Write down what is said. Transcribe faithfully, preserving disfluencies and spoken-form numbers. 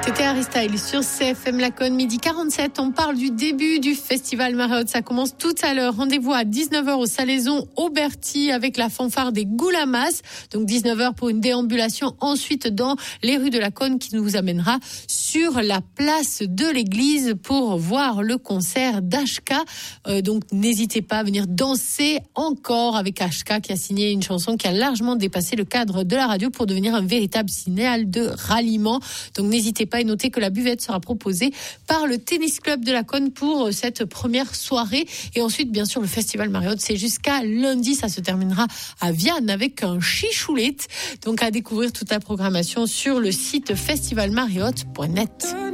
C'était Harry Styles sur C F M Laconne, midi quarante-sept. On parle du début du Festival Mariotte. Ça commence tout à l'heure. Rendez-vous à dix-neuf heures au Salaison Auberty avec la fanfare des Goulamas. Donc dix-neuf heures pour une déambulation ensuite dans les rues de Laconne qui nous amènera sur la place de l'église pour voir le concert d'H K. Euh, donc n'hésitez pas à venir danser encore avec H K qui a signé une chanson qui a largement dépassé le cadre de la radio pour devenir un véritable signal de ralliement. Donc n'hésitez pas et notez que la buvette sera proposée par le Tennis Club de Laconne pour cette première soirée. Et ensuite, bien sûr, le Festival Mariotte, c'est jusqu'à lundi. Ça se terminera à Vianne avec un chichoulette. Donc à découvrir toute la programmation sur le site festival mariotte point net.